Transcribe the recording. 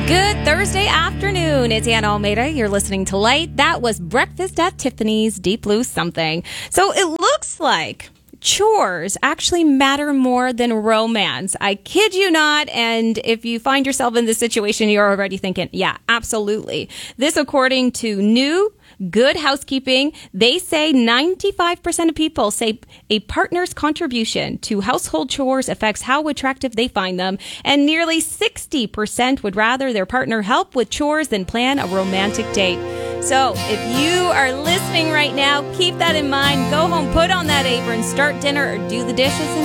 Good Thursday afternoon. It's Anna Almeida. You're listening to Light. That was Breakfast at Tiffany's Deep Blue Something. So it looks like chores actually matter more than romance. I kid you not. And if you find yourself in this situation, you're already thinking, yeah, absolutely. This according to new Good Housekeeping. They say 95% of people say a partner's contribution to household chores affects how attractive they find them, and nearly 60% would rather their partner help with chores than plan a romantic date. So if you are listening right now, keep that in mind. Go home, put on that apron, start dinner, or do the dishes, and